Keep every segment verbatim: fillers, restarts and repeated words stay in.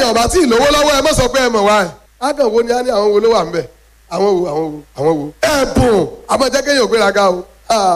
téèyàn bá tí ì lówó lọ́wọ́ ẹ mọ̀ sọ pé ẹ mọ̀ wá ẹ̀ ákàn wo ni á ní àwọn wo ló wà ń bẹ̀ àwọn wo àwọn wo àwọn wo ẹ̀bùn àmọ́ jẹ́ kéèyàn gbéraga o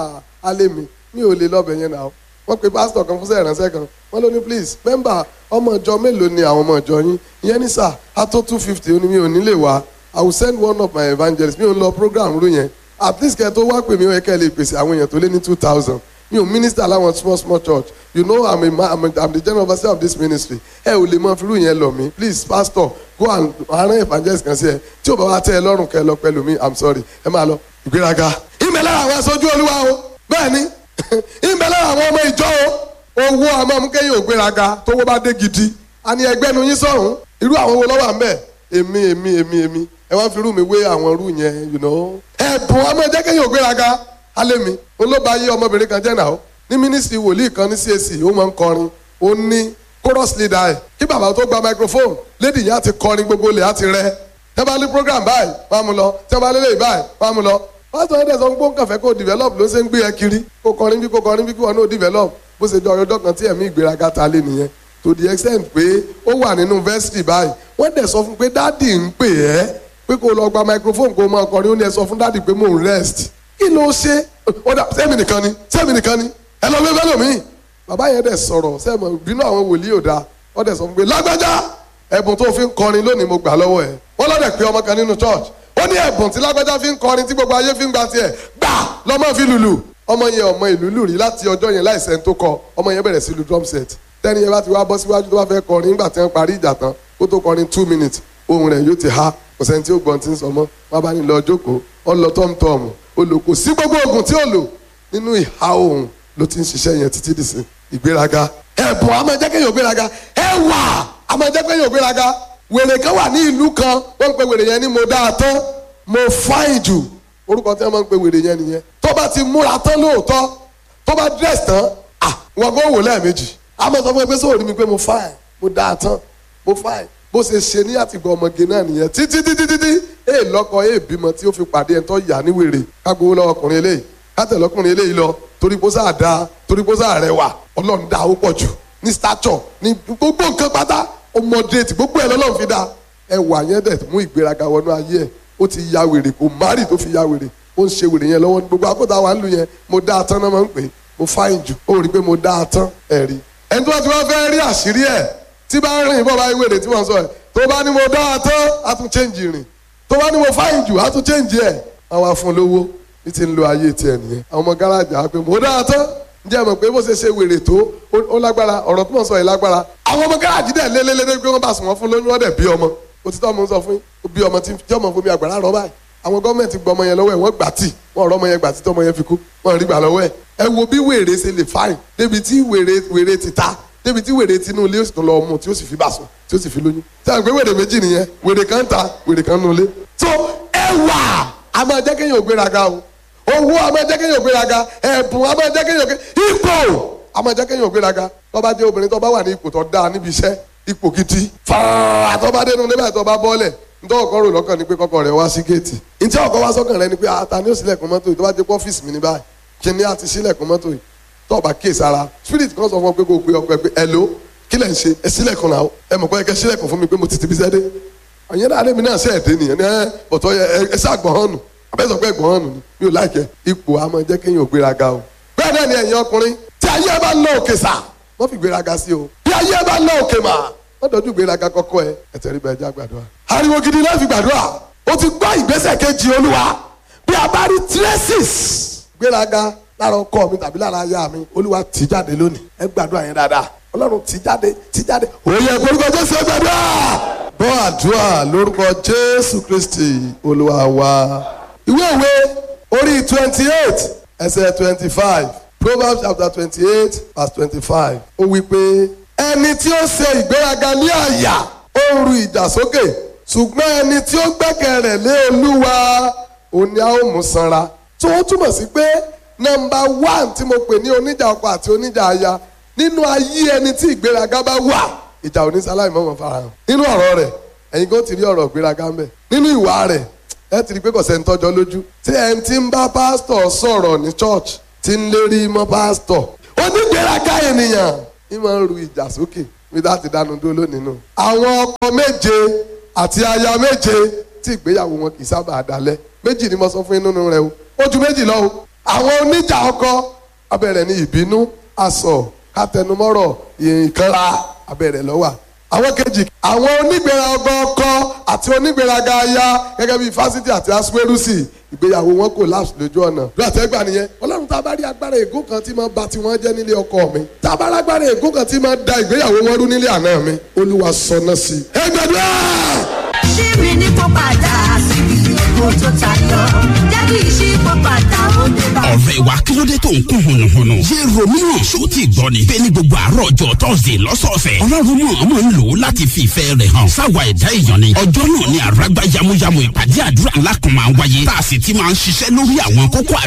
alẹ́ mi mi ò lè lọ́bẹ̀ yẹn náà wọ́n pe pásítọ̀ kan fúnṣẹ́ ìránṣẹ́ kan wọ́n ló ní please mẹ́mbà ọmọ ìjọ mélòó ni àwọn ọmọ ìjọ yín ìyẹn ní sà á tó two fifty ó ní mi ò ní lè wá I will send one of my evangelists mi ò ń lọ program rú yẹn at least kẹ́ tó wá pè mí ó yẹ kẹ́ lè pèsè àwọn èèyàn tó lé ní two thousand mi ò minister láwọn small small church you know I'm a man I'm, a, I'm the general overseer of this ministry ẹ ò lè mọ fírú yẹn lọ mí please pastor go and arán evangelist kan sí ẹ tí ò bá wá tẹ́ ẹ lọ́rùn kẹ́ lọ pẹ̀lú mi I'm sorry ẹ máa lọ ìgbéraga ìmẹ̀lẹ́ àwọn aṣojú olúwa o bẹ́ẹ̀ ni ìmẹ̀lẹ́ àwọn ọmọ ìjọ o owó àmọ́ amúkẹ́yìn ògbéraga tówó bá dé gidi a ní ẹgbẹ́ nu yín sọ̀hún irú àwọn owó lọ́wọ́ à ń bẹ̀ èmi èmi èmi èmi ẹ wá fi irú mi wé àwọn irú yẹn you know ẹ̀bùn àmọ́ ẹ̀jẹ̀ kẹ́yìn ògbéraga alẹ́ mi olóba yí ọmọbìnrin kan jẹ́ náà ní mínísítì wòlíì kan ní C A C ó máa ń kọrin ó ní chorus leader ẹ̀ kí bàbá tó gba microphone lady yẹn á ti kọrin gbogbo lè á ti rẹ tẹ́ bá ní program báyìí wàá mú lọ tẹ́ bá lélẹ̀ báyìí wàá mú lọ pásítọ̀ ẹ̀dẹ̀ sọ ń gbóǹkàn fẹ́ kó develop ló ṣe ń gbé ẹ kiri kó kọrin bí kó kọrin bí kí wọn náà develop bó ṣe jọ ọjọ́ kan tí ẹ̀mí ìgbéraga ta lé nìyẹn to the extent pé ó wà nínú university báyìí wọ́n dẹ̀ sọ fún pé dáàdì ń pè ẹ́ pé kó lọ gba microphone kó máa kọrin ó ní ẹ sọ fún dáàdì pé mò ń rest kí ló ṣe ó dà sẹ́mi nìkan ni sẹ́mi nìkan ni ẹ lọ bẹ́ẹ̀ lómi bàbá yẹn dẹ̀ sọ̀rọ̀ sẹ́mi bínú àwọn wòlíì ò dáa wọ́n dẹ̀ sọ fún pé lágbájá ẹ̀bùn tó fi ń kọrin lónìí mo gbà lọ́wọ́ ẹ̀ wọ́n lọ́dẹ̀ pé ọmọ kan nínú church ó ní ẹ̀bùn tí lágbájá fi ń kọrin tí gbogbo ayé fi ń gba tiẹ̀ gbà lọ́mọ fi lùlù ọmọ yẹn ọmọ ìlú lù rí láti ọjọ́ yẹn láìsẹ̀ tó kọ ọmọ yẹn bẹ̀rẹ̀ sí lu drum set tẹ́ni yẹn bá ti wá bọ́ síwájú tó bá fẹ́ kọrin nígbà tí wọ́n parí ìjà tán kó tó kọrin two minutes ohùn rẹ̀ yóò ti há kò sẹ́ni tí ó gbọ́n ti ń sọ mọ́ wọ́n bá ní lọ jókòó ó lọ tọ́mtọ́mù ó lò kò sí gbogbo oògùn tí ó lò nínú ìhà ohùn ló ti ń ṣiṣẹ́ yẹn títí dì sí ìgbéraga ẹ̀bùn a máa jẹ́ kéèyàn gbéraga ẹwà a máa jẹ́ kéèyàn gbéraga wèrè kan wà ní ìlú kan wọ́n ń pe wèrè yẹn ní mo dáa tán mo fáìn jù orúkọ tí wọ́n máa ń pe wèrè yẹn nìyẹn tó bá ti múra tán lóòótọ́ tó bá dress tán à wọ́n kò wò lẹ́ẹ̀mejì a máa sọ fún ẹ pé sóòrì mi pé mo fáìn mo dáa tán mo fáìn bó ṣe ṣe ní àtìgbà ọmọge náà nìyẹn títí títí títí èè lọ́kọ èè bímọ tí ó fi pàdé ẹ̀ tó yà ní wèrè kágbówó lọ́wọ́ ọkùnrin eléyìí kátẹ̀ lọ́kùnrin eléyìí lọ torí bó sáà dáa torí bó sáà rẹwà ọlọ́run dáa ó pọ̀ jù ní stature ní gbogbo nǹkan pátá ó moderate gbogbo ẹ̀ lọ́lọ́run fi dáa ẹwà yẹn dẹ̀ mú ìgbéraga wọnú ayé ẹ̀ ó ti ya wèrè kò márì tó fi ya wèrè ó ń ṣe wèrè yẹn lọ́wọ́ gbogbo akóta wa ń lu yẹn mo dáa tán náà máa ń pè é mo fáìn jù ó rí i pé mo dáa tán ẹ̀ rí ẹni tó bá ti wá fẹ́ rí àṣírí ẹ̀ tí bá ń rìn bọ́ bá wèrè tí wọ́n sọ ẹ̀ tó bá ní mo dáa tán á tún change rìn tó bá ní mo fáìn jù á tún change ẹ̀ àwọn afun lówó ní ti ń lo ayé tiẹ̀ nìyẹn àwọn ọmọ gáràjì á pé mo dáa tán ǹjẹ́ mọ̀ pé bó ṣe ṣe wèrè tó ó lágbára ọ̀rọ̀ tí wọ́n sọ yìí lágbára àwọn ọmọ gáràjì dẹ̀ lélẹ́lẹ́lẹ́ pé wọ́n bá sùn wọ́n fún lóyún wọ́n dẹ̀ bí ọmọ òtítọ́ mo ń sọ fún yín bí ọmọ tí jọ́mọ̀ fún mi àgbàrá rọ báyìí àwọn gọ́ọ̀mẹ̀ntì gbọ́ ọmọ yẹn lọ́wọ́ ẹ̀ wọ́n gbà tì wọ́n rọ ọmọ yẹn gbà tì tọ́mọ yẹn fi kú wọ́n rí gbà lọ́wọ́ ẹ̀ ẹ wo bí wèrè ṣe lè fáìn débi tí wèrè wèrè ti ta débi tí wèrè tinú ilé òsì tó lọ mú tí ó sì fi bà sùn tí ó sì fi lóyún tí a gbé wèrè méjì nìyẹn wèrè kan ta wèrè kan nulẹ̀ tó ẹwà a máa jẹ́ kéèyàn gbéraga o owó a máa jẹ́ kéèyàn gbéraga ẹ̀bùn a máa jẹ́ kéèyàn gbéraga ipò a máa jẹ́ kéèyàn gbéraga tó bá jẹ́ obìnrin tó bá wà ní ipò tó dáa níbi iṣẹ́ ipò gidi fàá tó bá dénú níbẹ̀ tó bá bọ́ọ̀lẹ̀ nítorí ọkọ rò lọ́kàn ni pé kọ́kọ́ rẹ̀ wá sí géètì ntí ọkọ wá sọ́kàn rẹ̀ ni pé ata ni ó ṣílẹ̀kùn mọ́tò yìí tó bá jẹ́ pé ọ́fíìsì mi ní báyìí kí ni a ti ṣílẹ̀kùn mọ́tò yìí tó ọba kíyèsí ara spirit kan sọ fún ọ pé kò pe ọkọ ẹ pé hello kí lẹ̀ ń ṣe ẹ ṣílẹ̀kùn náà ẹ mọ̀ pé ẹ kẹ́ ṣílẹ̀kùn fún mi pé mo ti ti bí sẹ́dé àyẹ̀dá alẹ́ mi náà ṣe ẹ̀dẹ́ nìyẹn ní ẹ bọ̀tọ̀ ẹ ṣe àgbọ̀n nù abẹ́sọ̀ pé ẹ̀gbọ̀n nù ni mi ò láìkẹ́ ipò a máa jẹ́ kéèyàn gbéraga o bẹ́ẹ̀ náà ni ẹ̀yin ọkùnrin tí ayé bá lọ òkè sà wọ́n fi gbéraga sí o bí ayé bá lọ òkè mà wọ́n dọ̀jú gbéraga kọ́kọ́ ẹ ẹ̀tẹ̀ rí bẹ́ẹ̀ já gbàdúrà ariwo gidi láti gbàdúrà ó ti gbọ́ ìgbésẹ̀ kejì olúwa bí a bá rí traces gbéraga lára ọkọ mi tàbí lára aya mi olúwa tì jáde lónìí ẹ gbàdúrà yẹn dáadáa ọlọ́run tì jáde tì jáde òye orúkọ jésù ẹ gbàdúrà bọ́ àdúrà lórúkọ jésù kristi olúwa wa. ìwé ìwé orí twenty eight ẹsẹ̀ twenty five proverbs chapter twenty eight verse twenty five ó wí pé ẹni tí ó ṣe ìgbéraga ní àyà ó ń ru ìjà sókè ṣùgbọ́n ẹni tí ó gbẹ́kẹ̀ rẹ̀ lé olúwa òun ni a ó mú sanra. tó o túmọ̀ sí pé nọ́mbà one tí mo pè ní oníjà ọkọ àti oníjà aya nínú ayé ẹni tí ìgbéraga bá wà ìjà oníṣàlàyé mọ̀mọ́ farahàn nínú ọ̀rọ̀ rẹ̀ ẹ̀yin kò ti rí ọ̀rọ̀ ìgbéraga ń bẹ nínú ìwà rẹ̀ ẹ ti rí pé kò sẹ́ni tọ́jọ́ lójú tí ẹni tí ń bá pásítọ̀ sọ̀rọ̀ ní church tí ń lérí mọ́ pásítọ̀ onígbéraga ènìyàn ní máa ń ru ìjà sókè mi láti dánu dúró lónìí nù. àwọn ọkọ méje àti aya méje tí ìgbéyàwó wọn kì í sábà dalẹ̀ méjì ni mo sọ fún yín nínú rẹ̀ o ó ju méjì lọ o. àwọn oníjà ọkọ abẹ́rẹ́ ní ìbínú asọ̀ kátẹnumọ́rọ̀ ìkanra abẹ́rẹ́ lọ́wà. àwọn kejì àwọn onígbéraga ọkọ àti onígbéraga aya gẹ́gẹ́ bíi fásitì àti asúwérúsì ìgbéyàwó wọn kò láàsù lójú ọ̀nà. bí àtẹ́gbà nìyẹn ọlọ́run tá a bá rí agbára ègún kan tí máa ba tiwọn jẹ́ nílé ọkọ mi tá a bá rí agbára ègún kan tí máa da ìgbéyàwó wọn rú nílé àná mi olúwa sọnà sí i. ẹ gbàdúrà. ṣíbi ní kó padà síbi èkó tó tayọ jáde ìṣípò padà ó dé bá. ọ̀rẹ́ wa kí ló dé tó ń kún hùnùhùnù. yé romeo ṣó ti gbọ́ ni. bẹ́ẹ̀ ni gbogbo àárọ̀ ọjọ́ tọ́sídẹ̀ẹ́ lọ́sọ̀ọ̀sẹ̀. ọlọ́run mọ̀ ọmọ ń lò ó láti fi ìfẹ́ rẹ̀ hàn. sáwa ẹ̀dá èèyàn ni. ọjọ́ náà ni àràgbá yamuyamu ìpàdé àdúrà ńlá kan máa ń wáyé. tá a sì ti máa ń ṣiṣẹ́ lórí àwọn kókó